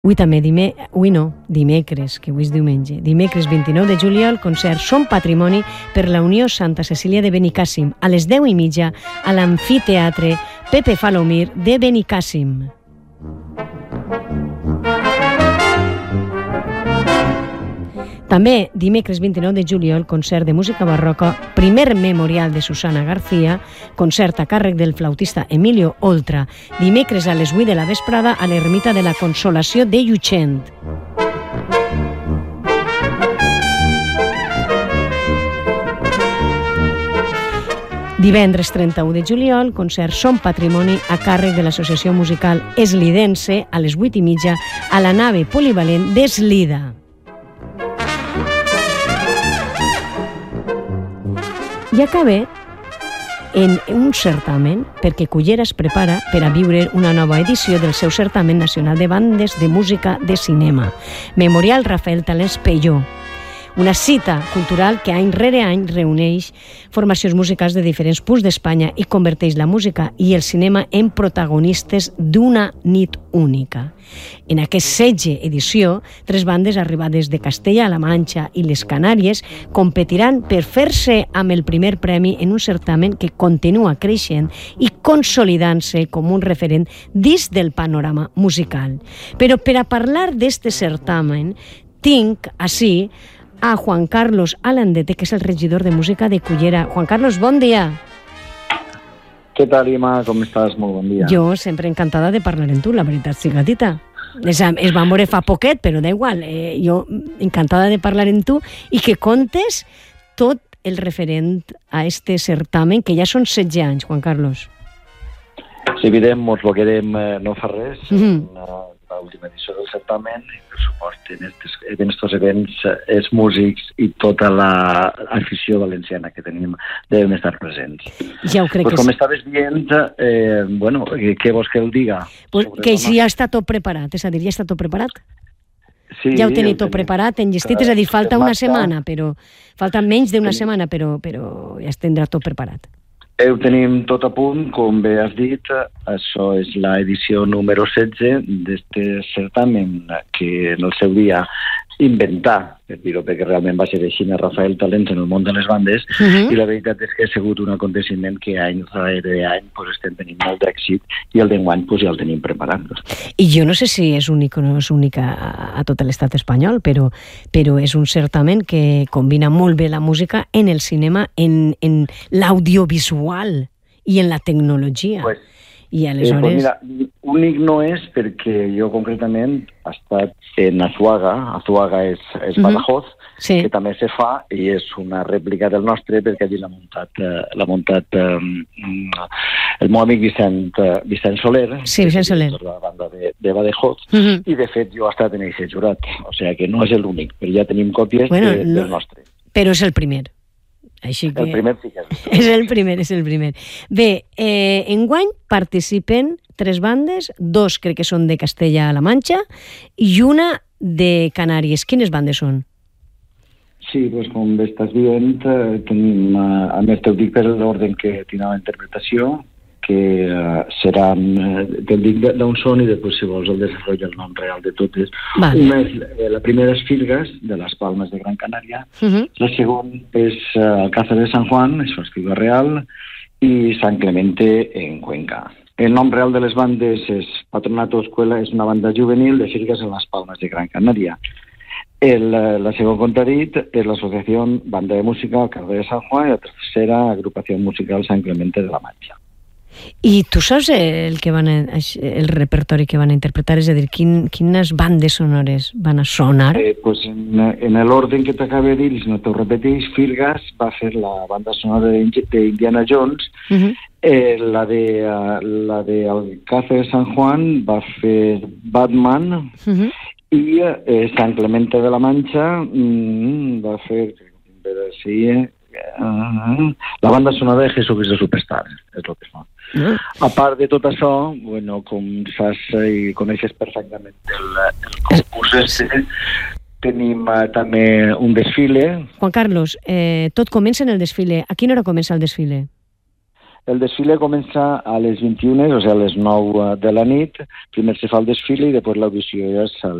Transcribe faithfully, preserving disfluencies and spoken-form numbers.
Avui també, dime... avui no, dimecres, que avui és diumenge. Dimecres vint-i-nou de juliol, concert Som Patrimoni per la Unió Santa Cecília de Benicàssim, a les deu i mitja, a l'amfiteatre Pepe Falomir de Benicàssim. També, dimecres vint-i-nou de juliol, concert de música barroca, primer memorial de Susana García, concert a càrrec del flautista Emilio Oltra, dimecres a les vuit de la vesprada a l'Ermita de la Consolació de Llutxent. Divendres trenta-u de juliol, concert Som Patrimoni a càrrec de l'Associació Musical Eslidense a les vuit i mitja a la nave polivalent d'Eslida. I acabé en un certamen perquè Cullera es prepara per a viure una nova edició del seu certamen nacional de bandes de música de cinema, Memorial Rafael Talents Pelló. Una cita cultural que any rere any reuneix formacions musicals de diferents punts d'Espanya i converteix la música i el cinema en protagonistes d'una nit única. En aquesta setze edició, tres bandes arribades de Castella-La Manxa i les Canàries competiran per fer-se amb el primer premi en un certamen que continua creixent i consolidant-se com un referent dins del panorama musical. Però per a parlar d'este certamen, tinc ací a Juan Carlos Alandete, que és el regidor de música de Cullera. Juan Carlos, bon dia. Què tal, Ima? Com estàs? Molt bon dia. Jo sempre encantada de parlar amb tu, la veritat, siga dita. Es, es va moure fa poquet, però da igual. Eh, jo encantada de parlar amb tu i que contes tot el referent a este certamen, que ja són setze anys, Juan Carlos. Sí, evident, mos lo quedem eh, no fa res, Mm-hmm. l'última edició del certamen, i per supost en estos, en estos events els músics i tota l'afició valenciana que tenim devem estar presents. Ja ho crec pues que com sí. estaves dient, eh, bueno, què vols que el diga? Pues Sobre que la sí, ja està tot preparat, és a dir, ja està tot preparat. Sí, Ja ho teniu el tot tenim. preparat, enllestit, és a dir, falta una Marta, setmana, però falta menys d'una Tenim. setmana, però, però ja es tindrà tot preparat. Ho tenim tot a punt, com bé has dit, això és l'edició número setze d'este certamen que en el seu dia inventar, per dir-ho, perquè realment va ser així Rafael Talents en el món de les bandes, Uh-huh. i la veritat és que ha sigut un aconteciment que any rere any pues, estem tenint molt d'èxit i el d'enguany pues, ja el tenim preparat. I jo no sé si és únic o no és únic a, a tot l'estat espanyol, però, però és un certamen que combina molt bé la música en el cinema, en, en l'audiovisual i en la tecnologia. Pues, I eh, aleshores... pues mira, únic no és perquè jo concretament he estat en Azuaga, Azuaga és, és Mhm. Badajoz, Sí. que també se fa i és una rèplica del nostre perquè allí l'ha muntat, eh, l'ha muntat eh, el meu amic Vicent, eh, Vicent Soler, Sí, Vicent Soler. de la banda de, de Badajoz, Uh-huh. i de fet jo he estat en aquest jurat, o sigui que no és l'únic, però ja tenim còpies Bueno, de, no- del nostre. Però és el primer. Així que... El primer sí que és. És el primer, és el primer. Bé, eh, enguany participen tres bandes, dos crec que són de Castella-La Manxa i una de Canàries. Quines bandes són? Sí, doncs com bé estàs dient, eh, tenim, eh, a més t'ho dic per l'ordre que tindrà la interpretació, que eh, seran, eh, te'l dic d'on són i després si vols el desenvolupament el nom real de totes. Vale. Una és, eh, la primera és Filgas, de les Palmes de Gran Canària, Uh-huh. la segona és eh, Alcázar de San Juan, és Ciudad Real, i San Clemente en Cuenca. El nom real de les bandes és Patronato Escuela, és una banda juvenil de Filgas en les Palmes de Gran Canària. El, eh, la segona contrarit és l'Associació Banda de Música Alcázar de San Juan i la tercera Agrupació Musical San Clemente de la Mancha. I tu saps el, que van a, el repertori que van a interpretar? És a dir, quin, quines bandes sonores van a sonar? Eh, pues en, en l'ordre que t'acabo de dir, si no t'ho repeteix, Filgas va fer la banda sonora d'Indiana Jones, Uh-huh. eh, la de uh, la de Alcázar de San Juan va fer Batman, Uh-huh. i eh, San Clemente de la Mancha mm, va fer sí, eh, uh, la banda sonora de Jesucristo Superstar, és el que fa. Uh-huh. A part de tot això, bueno, com saps i coneixes perfectament el, el concurs este, tenim uh, també un desfile. Juan Carlos, eh, tot comença en el desfile. A quina hora comença el desfile? El desfile comença a les vint i una, o sigui, a les nou de la nit. Primer se fa el desfile i després l'audició ja és a